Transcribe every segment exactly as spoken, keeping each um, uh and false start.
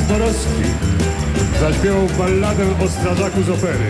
Borowski zaśpiewał balladę o strażaku z opery.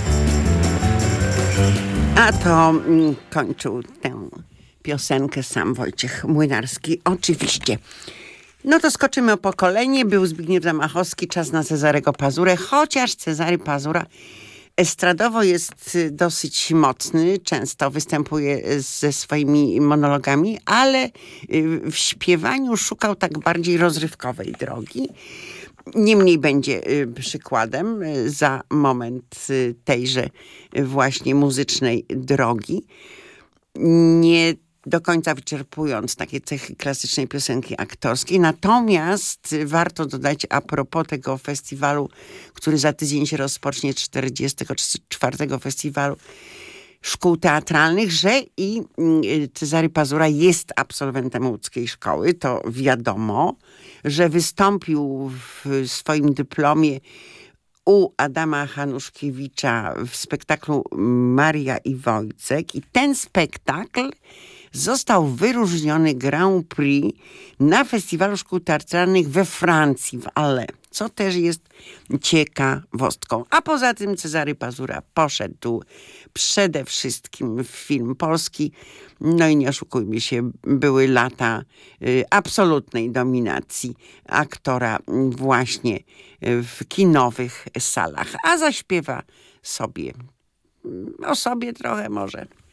A to mm, kończył tę piosenkę sam Wojciech Młynarski, oczywiście. No to skoczymy o pokolenie. Był Zbigniew Zamachowski, czas na Cezarego Pazurę, chociaż Cezary Pazura estradowo jest dosyć mocny, często występuje ze swoimi monologami, ale w śpiewaniu szukał tak bardziej rozrywkowej drogi. Niemniej będzie przykładem za moment tejże właśnie muzycznej drogi. Nie do końca wyczerpując takie cechy klasycznej piosenki aktorskiej. Natomiast warto dodać a propos tego festiwalu, który za tydzień się rozpocznie, czterdziestego czwartego Festiwalu Szkół Teatralnych, że i Cezary Pazura jest absolwentem łódzkiej szkoły. To wiadomo, że wystąpił w swoim dyplomie u Adama Hanuszkiewicza w spektaklu Maria i Wojciech. I ten spektakl został wyróżniony Grand Prix na Festiwalu Szkół Teatralnych we Francji, w Alais, co też jest ciekawostką. A poza tym Cezary Pazura poszedł przede wszystkim w film polski. No i nie oszukujmy się, były lata y, absolutnej dominacji aktora właśnie w kinowych salach. A zaśpiewa sobie, o sobie trochę może.